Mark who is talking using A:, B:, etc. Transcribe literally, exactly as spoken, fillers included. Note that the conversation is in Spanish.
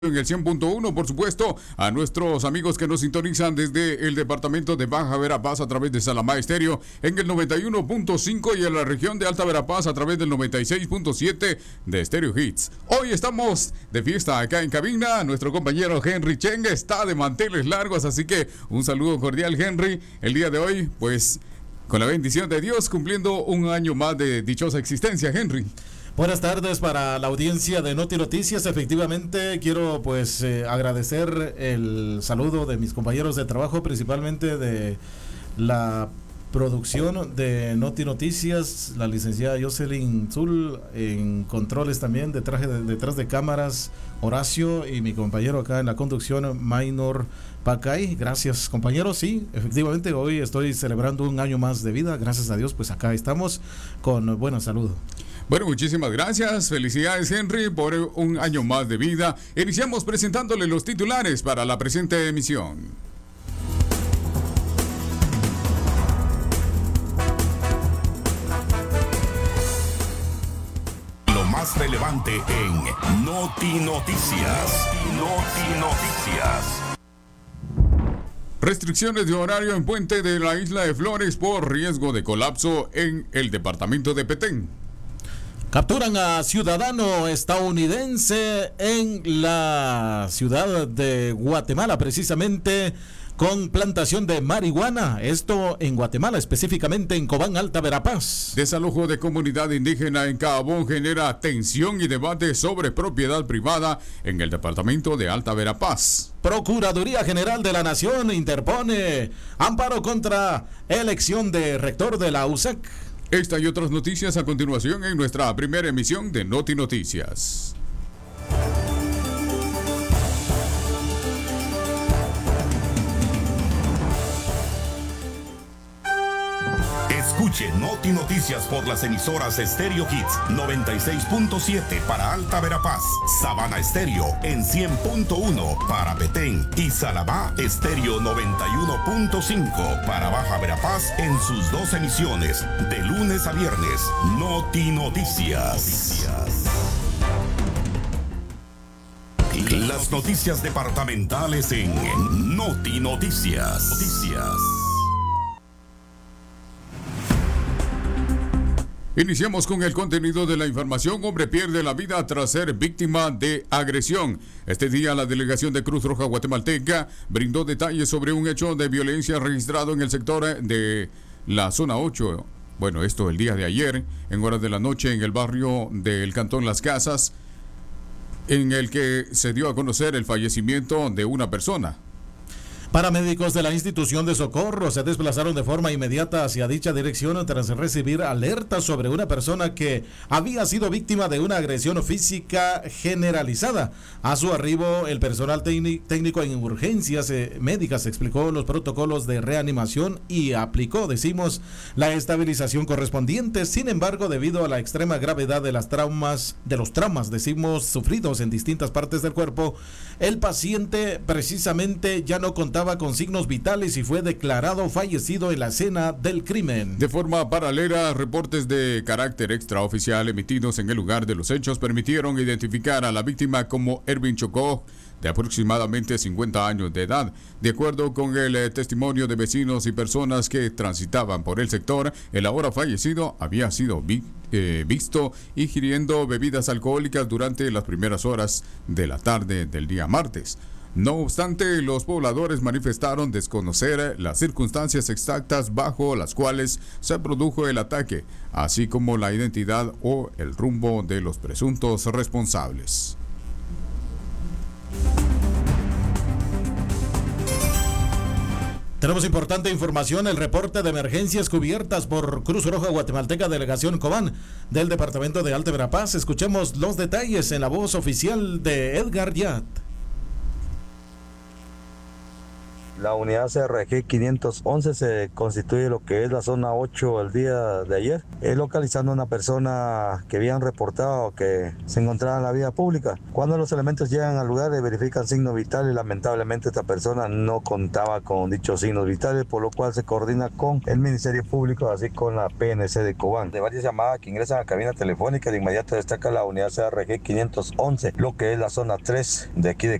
A: En el cien punto uno, por supuesto, a nuestros amigos que nos sintonizan desde el departamento de Baja Verapaz a través de Salamá Estéreo en el noventa y uno punto cinco y en la región de Alta Verapaz a través del noventa y seis punto siete de Stereo Hits. Hoy estamos de fiesta acá en cabina. Nuestro compañero Henry Cheng está de manteles largos, así que un saludo cordial, Henry. El día de hoy, pues, con la bendición de Dios, cumpliendo un año más de dichosa existencia, Henry.
B: Buenas tardes para la audiencia de Noti Noticias. Efectivamente, quiero pues eh, agradecer el saludo de mis compañeros de trabajo, principalmente de la producción de Noti Noticias, la licenciada Jocelyn Zul, en controles también, detrás de, detrás de cámaras, Horacio, y mi compañero acá en la conducción, Maynor Pacay. Gracias, compañeros. Sí, efectivamente, hoy estoy celebrando un año más de vida. Gracias a Dios, pues acá estamos con buena salud.
A: Bueno, muchísimas gracias. Felicidades, Henry, por un año más de vida. Iniciamos presentándole los titulares para la presente emisión.
C: Lo más relevante en Noti Noticias. Noti Noticias.
A: Restricciones de horario en Puente de la Isla de Flores por riesgo de colapso en el departamento de Petén.
B: Capturan a ciudadano estadounidense en la ciudad de Guatemala, precisamente con plantación de marihuana. Esto en Guatemala, específicamente en Cobán, Alta Verapaz.
A: Desalojo de comunidad indígena en Cabón genera tensión y debate sobre propiedad privada en el departamento de Alta Verapaz.
B: Procuraduría General de la Nación interpone amparo contra elección de rector de la U S E C.
A: Esta y otras noticias a continuación en nuestra primera emisión de Noti Noticias.
C: Escuche Noti Noticias por las emisoras Stereo Hits noventa y seis punto siete para Alta Verapaz, Sabana Estéreo en cien punto uno para Petén y Salamá Estéreo noventa y uno punto cinco para Baja Verapaz en sus dos emisiones de lunes a viernes. Noti Noticias. Las noticias departamentales en Noti Noticias. Noticias.
A: Iniciamos con el contenido de la información. Hombre pierde la vida tras ser víctima de agresión. Este día la delegación de Cruz Roja Guatemalteca brindó detalles sobre un hecho de violencia registrado en el sector de la zona ocho. Bueno, esto el día de ayer, en horas de la noche, en el barrio del Cantón Las Casas, en el que se dio a conocer el fallecimiento de una persona.
B: Paramédicos de la institución de socorro se desplazaron de forma inmediata hacia dicha dirección tras recibir alertas sobre una persona que había sido víctima de una agresión física generalizada. A su arribo, el personal técnico en urgencias eh, médicas explicó los protocolos de reanimación y aplicó, decimos, la estabilización correspondiente. Sin embargo, debido a la extrema gravedad de las traumas, de los traumas, decimos, sufridos en distintas partes del cuerpo, el paciente precisamente ya no contaba con signos vitales y fue declarado fallecido en la escena del crimen.
A: De forma paralela, reportes de carácter extraoficial emitidos en el lugar de los hechos permitieron identificar a la víctima como Erwin Chocó, de aproximadamente cincuenta años de edad. De acuerdo con el eh, testimonio de vecinos y personas que transitaban por el sector, el ahora fallecido había sido vi, eh, visto ingiriendo bebidas alcohólicas durante las primeras horas de la tarde del día martes. No obstante, los pobladores manifestaron desconocer las circunstancias exactas bajo las cuales se produjo el ataque, así como la identidad o el rumbo de los presuntos responsables.
B: Tenemos importante información, el reporte de emergencias cubiertas por Cruz Roja Guatemalteca, Delegación Cobán, del Departamento de Alta Verapaz. Escuchemos los detalles en la voz oficial de Edgar Yat.
D: La unidad C R G quinientos once se constituye lo que es la zona ocho el día de ayer, eh, localizando a una persona que habían reportado que se encontraba en la vía pública. Cuando los elementos llegan al lugar y verifican signos vitales, lamentablemente esta persona no contaba con dichos signos vitales, por lo cual se coordina con el Ministerio Público, así con la P N C de Cobán. De varias llamadas que ingresan a cabina telefónica, de inmediato destaca la unidad C R G quinientos once, lo que es la zona tres de aquí de